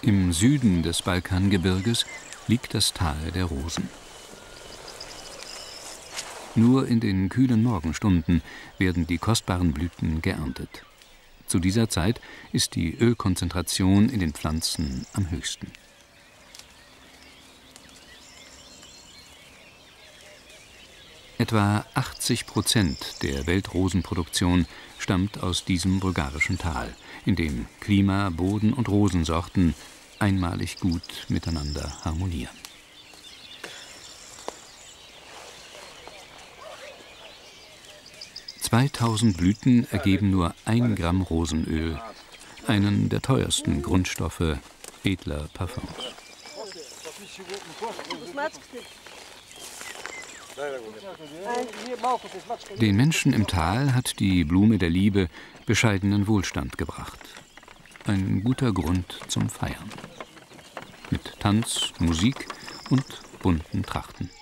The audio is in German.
Im Süden des Balkangebirges liegt das Tal der Rosen. Nur in den kühlen Morgenstunden werden die kostbaren Blüten geerntet. Zu dieser Zeit ist die Ölkonzentration in den Pflanzen am höchsten. Etwa 80% der Weltrosenproduktion stammt aus diesem bulgarischen Tal, in dem Klima, Boden und Rosensorten einmalig gut miteinander harmonieren. ...2000 Blüten ergeben nur 1 Gramm Rosenöl, einen der teuersten Grundstoffe edler Parfums. Den Menschen im Tal hat die Blume der Liebe bescheidenen Wohlstand gebracht. Ein guter Grund zum Feiern. Mit Tanz, Musik und bunten Trachten.